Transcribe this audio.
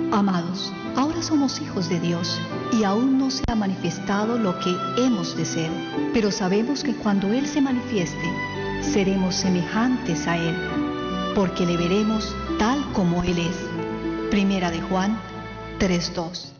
Amados, ahora somos hijos de Dios y aún no se ha manifestado lo que hemos de ser, pero sabemos que cuando Él se manifieste, seremos semejantes a Él, porque le veremos tal como Él es. Primera de Juan 3:2.